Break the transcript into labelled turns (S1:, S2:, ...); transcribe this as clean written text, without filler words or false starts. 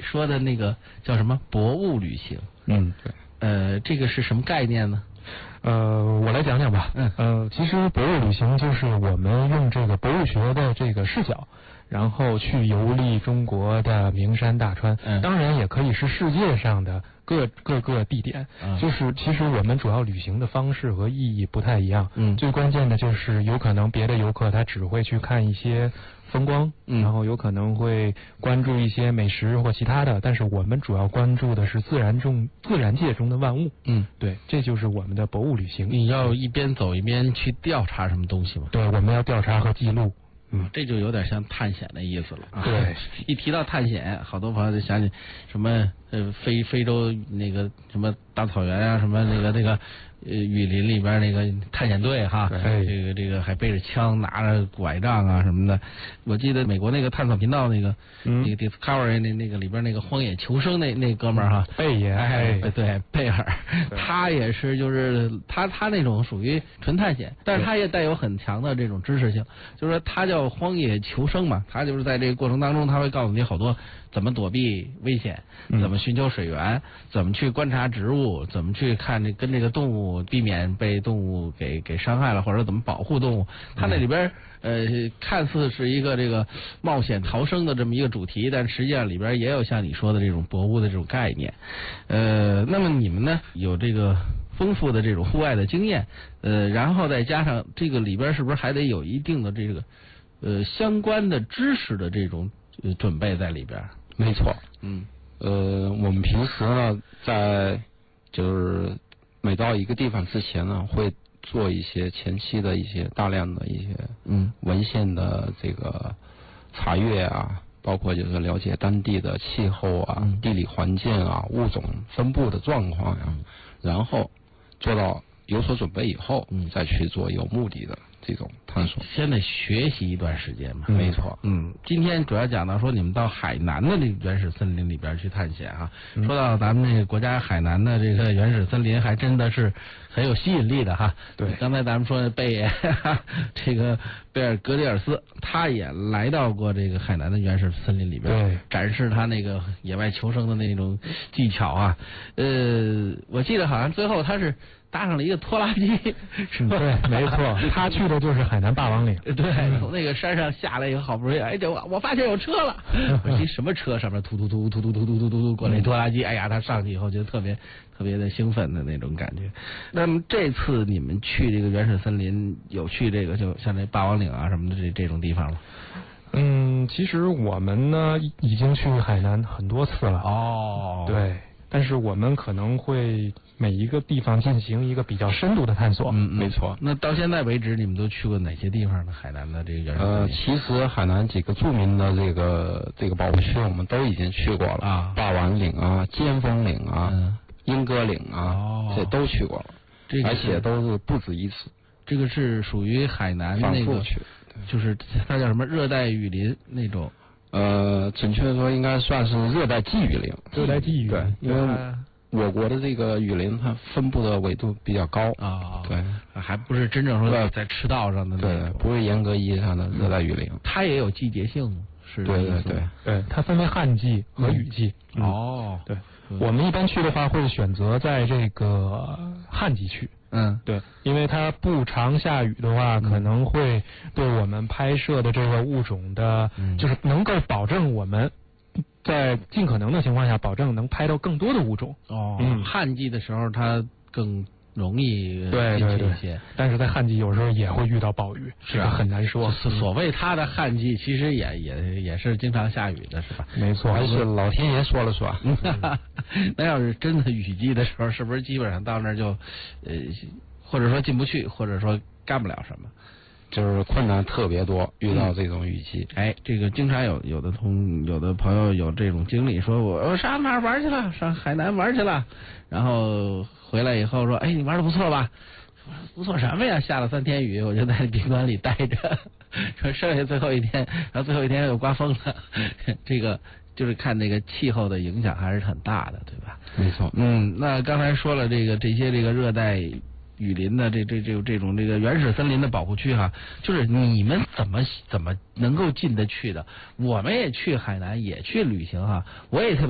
S1: 说的那个叫什么博物旅行？
S2: 对。
S1: 这个是什么概念呢？
S2: 我来讲讲吧。其实博物旅行就是我们用这个博物学的这个视角，然后去游历中国的名山大川，当然也可以是世界上的各个地点。就是其实我们主要旅行的方式和意义不太一样。最关键的就是有可能别的游客他只会去看一些风光，然后有可能会关注一些美食或其他的，但是我们主要关注的是自然界中的万物。对，这就是我们的博物旅行。
S1: 你要一边走一边去调查什么东西吗？
S2: 对，我们要调查和记录。
S1: 这就有点像探险的意思了。
S2: 对，
S1: 一提到探险，好多朋友就想起什么非洲那个什么大草原啊，什么那个雨林里边那个探险队哈，这个还背着枪拿着拐杖啊什么的。我记得美国那个探索频道那个Discovery 那个里边那个荒野求生那哥们儿哈，
S2: 贝爷，
S1: 对贝尔，他也是就是他那种属于纯探险，但是他也带有很强的这种知识性，就是说他叫荒野求生嘛，他就是在这个过程当中他会告诉你好多怎么躲避危险，怎么寻求水源，怎么去观察植物，怎么去看跟这个动物避免被动物给伤害了，或者怎么保护动物。它那里边看似是一个这个冒险逃生的这么一个主题，但实际上里边也有像你说的这种博物的这种概念。那么你们呢有这个丰富的这种户外的经验，然后再加上这个里边是不是还得有一定的这个相关的知识的这种准备在里边？
S3: 没错。我们平时呢就是每到一个地方之前呢，会做一些前期的一些大量的一些文献的这个查阅啊，包括就是了解当地的气候啊、地理环境啊、物种分布的状况呀，然后做到有所准备以后，再去做有目的的这种探索。
S1: 先得学习一段时间嘛。
S3: 没错。
S1: 今天主要讲到说你们到海南的这个原始森林里边去探险哈。说到咱们这个国家海南的这个原始森林，还真的是很有吸引力的哈。
S2: 对，
S1: 刚才咱们说的贝爷，这个贝尔格里尔斯，他也来到过这个海南的原始森林里边，展示他那个野外求生的那种技巧啊。我记得好像最后他是搭上了一个拖拉机，是吧？
S2: 对，没错，他去的就是海南霸王岭。
S1: 对，从那个山上下来以后，好不容易，哎，我发现有车了。我说什么车？上面突过来拖拉机。哎呀，他上去以后就特别的兴奋的那种感觉。那么这次你们去这个原始森林，有去这个就像这霸王岭啊什么的这种地方吗？
S2: 其实我们呢已经去海南很多次了。对。但是我们可能会每一个地方进行一个比较深度的探索。
S3: 没错。
S1: 那到现在为止，你们都去过哪些地方呢？海南的这个原始森林？
S3: 其实海南几个著名的这个保护区，我们都已经去过了啊，霸王岭啊、尖峰岭啊、莺歌岭啊，这都去过了，而且都是不止一次。
S1: 这个是属于海南那个，就是它叫什么热带雨林那种。
S3: 准确的说应该算是热带季雨林。
S2: 热带季雨林。
S3: 对，因为我国的这个雨林它分布的纬度比较高啊。对，
S1: 还不是真正说在赤道上的那
S3: 种。对，不是严格意义上的热带雨林。
S1: 它也有季节性，是。
S2: 对，它分为旱季和雨季。对，我们一般去的话会选择在这个旱季去。对，因为它不常下雨的话，可能会对我们拍摄的这个物种的，就是能够保证我们在尽可能的情况下，保证能拍到更多的物种。
S1: 旱季的时候它更容易
S2: 对
S1: 一些，
S2: 但是在旱季有时候也会遇到暴雨，
S1: 是啊，
S2: 很难说。
S1: 所谓它的旱季，其实也是经常下雨的，是吧？
S2: 没错，
S3: 还是老天爷说了算。
S1: 那要是真的雨季的时候，是不是基本上到那儿就或者说进不去，或者说干不了什么？
S3: 就是困难特别多，遇到这种雨季。
S1: 这个经常有的朋友有这种经历，说我上哪儿玩去了，上海南玩去了，然后回来以后说，你玩的不错吧？不错什么呀？下了3天雨，我就在宾馆里待着，说剩下最后一天，然后最后一天又刮风了，这个就是看那个气候的影响还是很大的，对吧？
S3: 没错。
S1: 那刚才说了这些这个热带雨林的这种这个原始森林的保护区哈，就是你们怎么能够进得去的？我们也去海南也去旅行哈，我也特别